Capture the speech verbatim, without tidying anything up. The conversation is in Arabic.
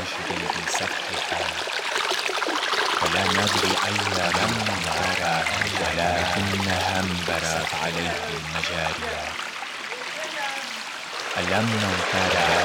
المجد بسبحها، فلا ندري أيا من ترى، ولكنها انبرت عليهم مجاريها. ألم ترى